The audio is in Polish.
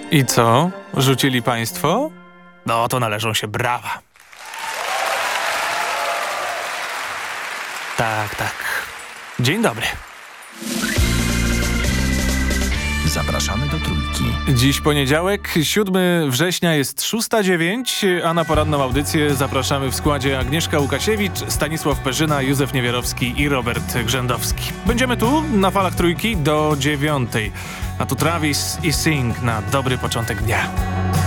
I co? Rzucili państwo? No to należą się brawa. Tak, tak. Dzień dobry. Zapraszamy do Trójki. Dziś poniedziałek, 7 września jest 6:09, a na poranną audycję zapraszamy w składzie Agnieszka Łukasiewicz, Stanisław Perzyna, Józef Niewierowski i Robert Grzędowski. Będziemy tu na falach Trójki do 9:00. A tu Travis i Sing na dobry początek dnia.